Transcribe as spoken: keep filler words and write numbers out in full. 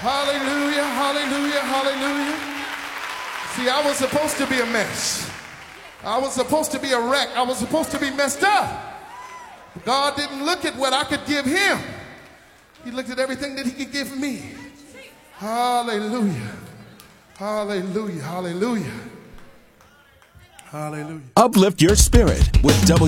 Hallelujah, hallelujah, hallelujah. See, I was supposed to be a mess. I was supposed to be a wreck. I was supposed to be messed up. But God didn't look at what I could give him. He looked at everything that he could give me. Hallelujah. Hallelujah, hallelujah. Hallelujah. Uplift your spirit with W.